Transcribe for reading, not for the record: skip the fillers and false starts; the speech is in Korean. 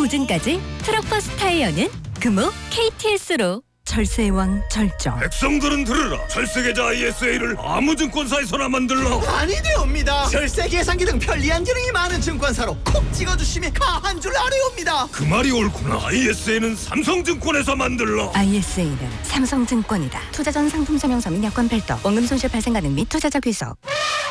보증까지 트럭버스 타이어는 금호 KTS로 절세의 왕 절정. 백성들은 들으라. 절세계좌 ISA를 아무 증권사에서나 만들라. 아니되옵니다. 절세 계산기 등 편리한 기능이 많은 증권사로 콕 찍어주시면 가한 줄 아뢰옵니다. 그 말이 옳구나. ISA는 삼성증권에서 만들라. ISA는 삼성증권이다. 투자 전 상품 설명서 및 여건 별도, 원금 손실 발생 가능 및 투자자 귀속.